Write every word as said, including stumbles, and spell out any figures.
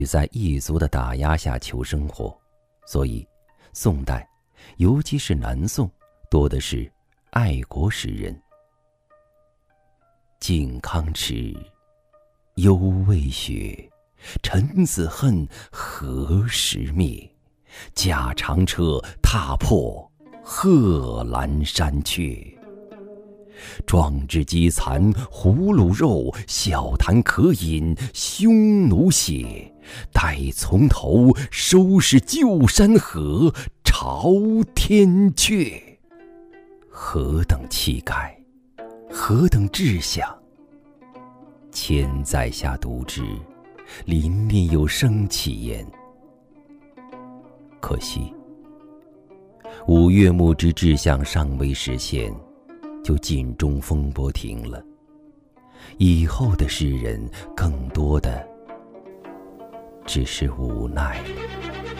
在异族的打压下求生活，所以宋代，尤其是南宋，多的是爱国诗人。靖康耻，犹未雪，臣子恨，何时灭？驾长车，踏破贺兰山缺。壮志饥残胡虏肉，笑谈渴饮匈奴血。待从头，收拾旧山河，朝天阙。何等气概，何等志向！千载下读之，凛凛有生气焉。可惜，五岳牧之志向尚未实现，就尽中风波停了。以后的诗人，更多的只是无奈。